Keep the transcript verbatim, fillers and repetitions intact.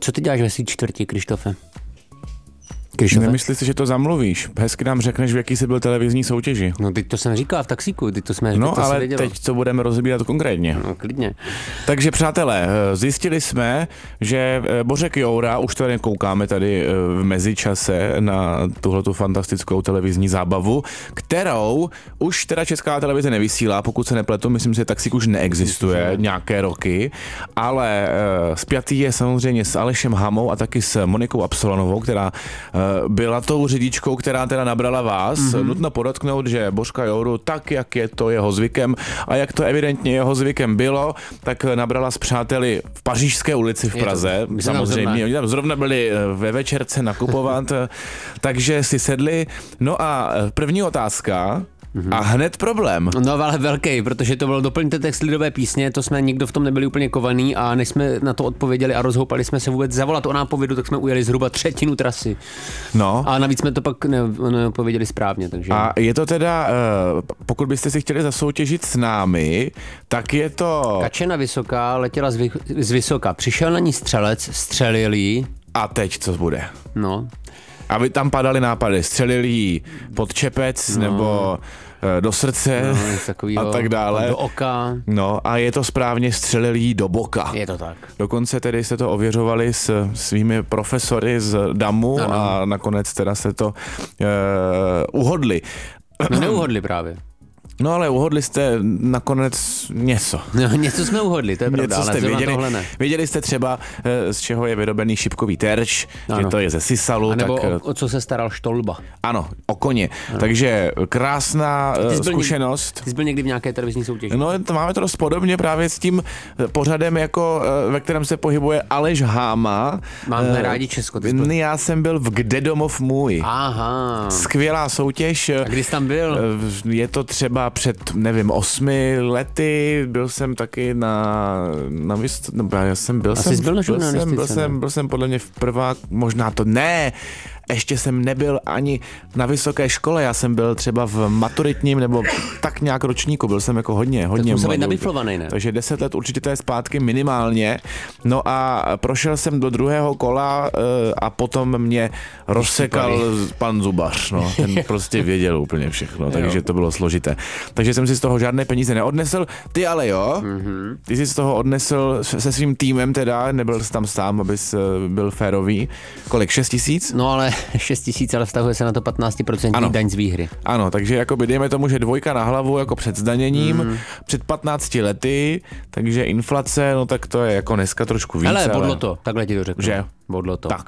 Co ty děláš ve svý čtvrti, Krištofe? Krištofe? Nemyslíš si, že to zamluvíš? Hezky nám řekneš, v jaký jsi byl televizní soutěži. No teď to jsem říkal v taxíku, teď to jsme No to ale teď to budeme rozebírat konkrétně. No klidně. Takže přátelé, zjistili jsme, že Bořek Joura, už tady koukáme tady v mezičase na tuhletu fantastickou televizní zábavu, kterou už teda Česká televize nevysílá, pokud se nepletu, myslím si, že taxík už neexistuje myslím, nějaké roky, ale spjatý je samozřejmě s Alešem Hamou a taky s Monikou Absolonovou, která byla tou řidičkou, která teda nabrala vás. Mm-hmm. Nutno podotknout, že Božka Jouru, tak jak je to jeho zvykem a jak to evidentně jeho zvykem bylo, tak nabrala s přáteli v Pařížské ulici v Praze. To, samozřejmě, oni tam zrovna byli ve večerce nakupovat, takže si sedli. No a první otázka, a hned problém. No ale velký, protože to bylo doplňte text lidové písně, to jsme nikdo v tom nebyli úplně kovaný a než jsme na to odpověděli a rozhoupali jsme se vůbec zavolat o nápovědu, tak jsme ujeli zhruba třetinu trasy. No. A navíc jsme to pak nepověděli správně. Takže... A je to teda, pokud byste si chtěli zasoutěžit s námi, tak je to... Kačena vysoká letěla z, vy... z vysoka, přišel na ní střelec, střelil jí. A teď co bude? No. Aby tam padaly nápady, střelili jí pod čepec, no. nebo do srdce no, a tak dále. Do oka. No a je to správně, střelili jí do boka. Je to tak. Dokonce tedy jste to ověřovali s svými profesory z damu ano. a nakonec teda jste to uh, uhodli. No neuhodli právě. No ale uhodli jste nakonec něco. No, něco jsme uhodli, to je pravda, něco jste ale věděli, ne. věděli jste třeba, z čeho je vyrobený šipkový terč, ano. že to je ze sisalu. A nebo tak, o, o co se staral Štolba. Ano, o koně. Ano. Takže krásná ty zkušenost. Někdy, ty jsi byl někdy v nějaké televizní soutěži? No to máme to dost podobně právě s tím pořadem, jako, ve kterém se pohybuje Aleš Háma. Máme rádi Česko. Já jsem byl v Kde domov můj. Aha. Skvělá soutěž. A kdy jsi tam byl? Je to třeba před, nevím, osmi lety, byl jsem taky na, na míst, no, já jsem byl Asi jsem, jsi byl na byl jsem, byl ne? jsem, byl jsem podle mě v prvák, možná to ne, ještě jsem nebyl ani na vysoké škole, já jsem byl třeba v maturitním nebo tak nějak ročníku, byl jsem jako hodně, hodně mladý. Nabiflovaný, ne? Takže deset let určitě to je zpátky minimálně. No a prošel jsem do druhého kola a potom mě rozsekal pan Zubař, no, ten prostě věděl úplně všechno, takže to bylo složité. Takže jsem si z toho žádné peníze neodnesl, ty ale jo, mm-hmm. ty jsi z toho odnesl se svým týmem teda, nebyl jsi tam sám, abys byl férový. Kolik, šest tisíc? No ale šest tisíc, ale vztahuje se na to patnáct procent daň z výhry. Ano, takže jakoby dejme tomu, že dvojka na hlavu jako před zdaněním, mm. před patnácti lety, takže inflace, no tak to je jako dneska trošku víc. Hele, bodlo ale... to, takhle ti to řeknu. Že? Bodlo to. Tak.